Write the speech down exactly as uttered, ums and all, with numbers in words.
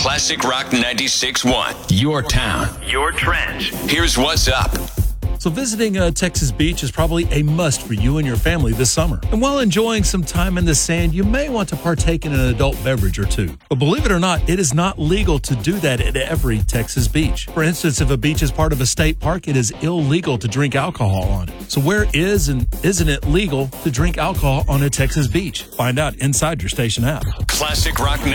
Classic Rock ninety-six point one. Your town. Your trends. Here's what's up. So visiting a Texas beach is probably a must for you and your family this summer. And while enjoying some time in the sand, you may want to partake in an adult beverage or two. But believe it or not, it is not legal to do that at every Texas beach. For instance, if a beach is part of a state park, it is illegal to drink alcohol on it. So where is and isn't it legal to drink alcohol on a Texas beach? Find out inside your station app. Classic Rock